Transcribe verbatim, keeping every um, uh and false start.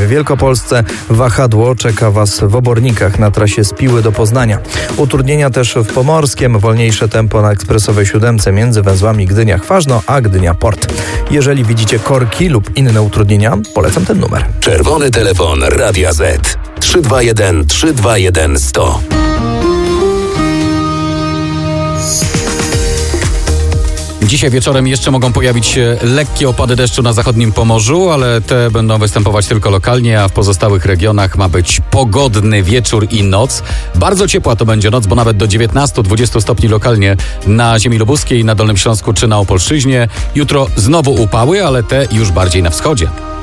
W Wielkopolsce wahadło czeka Was w Obornikach na trasie z Piły do Poznania. Utrudnienia też w Pomorskiem, wolniejsze tempo na ekspresowej siódemce między węzłami Gdynia-Chważno a Gdynia-Port. Jeżeli widzicie korki lub inne utrudnienia, polecam ten numer. Czerwony telefon Radia Z. trzy dwa jeden trzy dwa jeden sto. Dzisiaj wieczorem jeszcze mogą pojawić się lekkie opady deszczu na zachodnim Pomorzu, ale te będą występować tylko lokalnie, a w pozostałych regionach ma być pogodny wieczór i noc. Bardzo ciepła to będzie noc, bo nawet do dziewiętnastu do dwudziestu stopni lokalnie na ziemi lubuskiej, na Dolnym Śląsku czy na Opolszczyźnie. Jutro znowu upały, ale te już bardziej na wschodzie.